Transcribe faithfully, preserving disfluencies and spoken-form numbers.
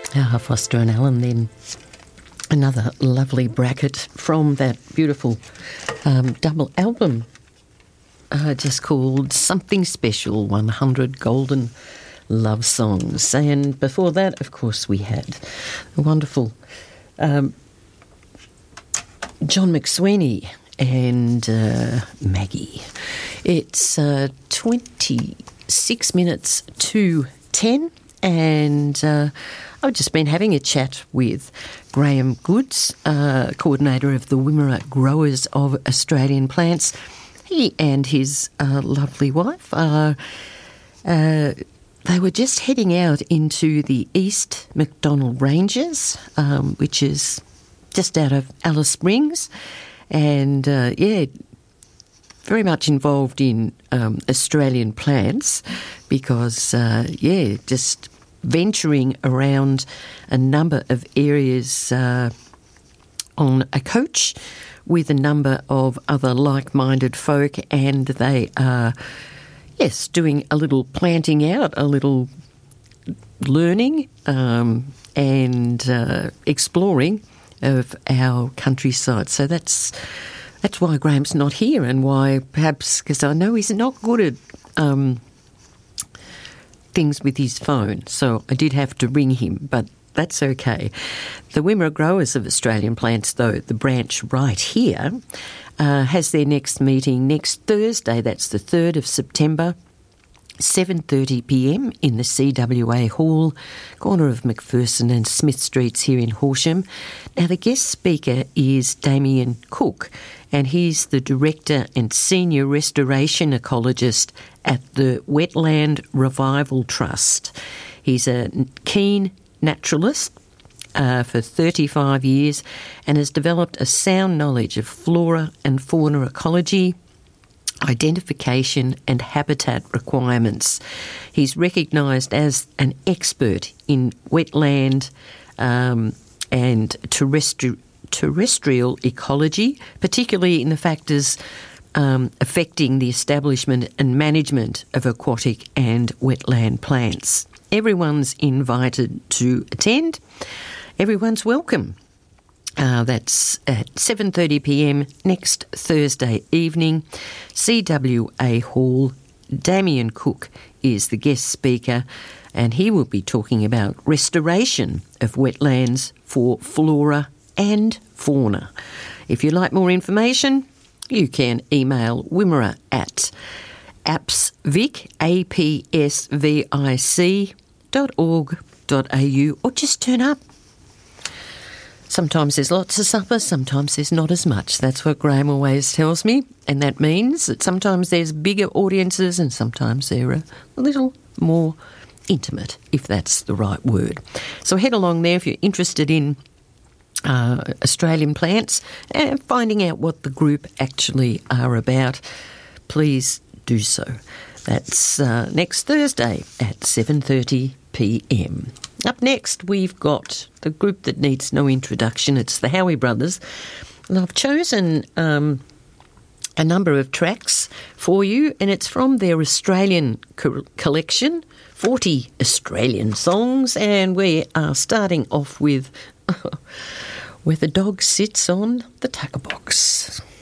Ah, Foster and Allen then. Another lovely bracket from that beautiful um, double album uh, just called Something Special, one hundred Golden Love Songs. And before that, of course, we had a wonderful um, John McSweeney and uh, Maggie. It's uh, twenty-six minutes to ten, and uh, I've just been having a chat with Graham Goods, uh, coordinator of the Wimmera Growers of Australian Plants. He and his uh, lovely wife are, uh, they were just heading out into the East McDonald Ranges, um, which is just out of Alice Springs, and uh, yeah, very much involved in um, Australian plants because, uh, yeah, just venturing around a number of areas uh, on a coach with a number of other like-minded folk, and they are, yes, doing a little planting out, a little learning um, and uh, exploring of our countryside. So that's that's why Graham's not here, and why perhaps, because I know he's not good at um, things with his phone, so I did have to ring him, but that's okay. The Wimmera Growers of Australian Plants, though, the branch right here, uh, has their next meeting next Thursday. That's the third of September, seven thirty p m in the C W A Hall, corner of McPherson and Smith Streets here in Horsham. Now, the guest speaker is Damien Cook, and he's the Director and Senior Restoration Ecologist at the Wetland Revival Trust. He's a keen naturalist uh, for thirty-five years and has developed a sound knowledge of flora and fauna ecology, identification and habitat requirements. He's recognised as an expert in wetland um, and terrestri- terrestrial ecology, particularly in the factors um, affecting the establishment and management of aquatic and wetland plants. Everyone's invited to attend. Everyone's welcome. Uh, that's at seven thirty p m next Thursday evening, C W A Hall. Damien Cook is the guest speaker, and he will be talking about restoration of wetlands for flora and fauna. If you'd like more information, you can email Wimmera at apsvic, A P S V I C dot org dot a u, or just turn up. Sometimes there's lots of supper, sometimes there's not as much. That's what Graham always tells me, and that means that sometimes there's bigger audiences and sometimes they're a little more intimate, if that's the right word. So head along there if you're interested in uh, Australian plants and finding out what the group actually are about. Please do so. That's uh, next Thursday at seven thirty p m. Up next, we've got the group that needs no introduction. It's the Howie Brothers. And I've chosen um, a number of tracks for you, and it's from their Australian co- collection, forty Australian songs, and we are starting off with Where the Dog Sits on the Tucker Box.